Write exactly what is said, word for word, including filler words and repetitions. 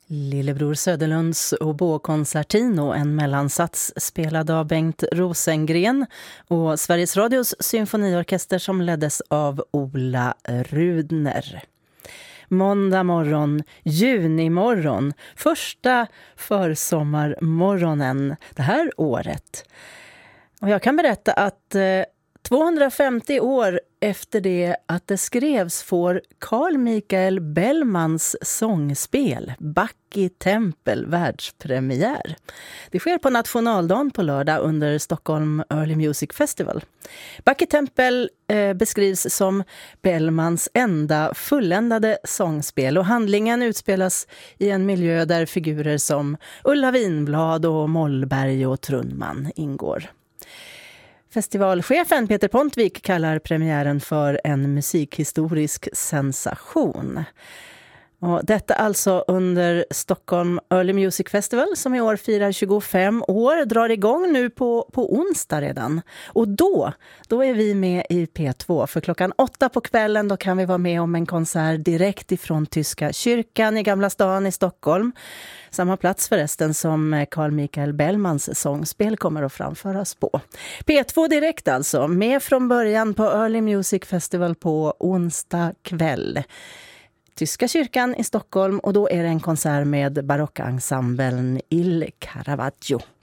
Lillebror Söderlunds oboe-koncertino, en mellansats spelad av Bengt Rosengren och Sveriges Radios symfoniorkester som leddes av Ola Rudner. Måndag morgon, junimorgon, första försommarmorgonen det här året. Och jag kan berätta att eh, tvåhundrafemtio år efter det att det skrevs får Carl Michael Bellmans sångspel Bacchi Tempel världspremiär. Det sker på nationaldagen på lördag under Stockholm Early Music Festival. Bacchi Tempel eh, beskrivs som Bellmans enda fulländade sångspel och handlingen utspelas i en miljö där figurer som Ulla Vinblad och Mollberg och Trunman ingår. Festivalchefen Peter Pontvik kallar premiären för en musikhistorisk sensation. Och detta alltså under Stockholm Early Music Festival som i år firar tjugofem år, drar igång nu på, på onsdag redan. Och då, då är vi med i P två för klockan åtta på kvällen. Då kan vi vara med om en konsert direkt ifrån Tyska kyrkan i Gamla stan i Stockholm. Samma plats förresten som Carl Michael Bellmans sångspel kommer att framföras på. P två direkt alltså, med från början på Early Music Festival på onsdag kväll. Tyska kyrkan i Stockholm och då är det en konsert med barockensemblen Il Caravaggio.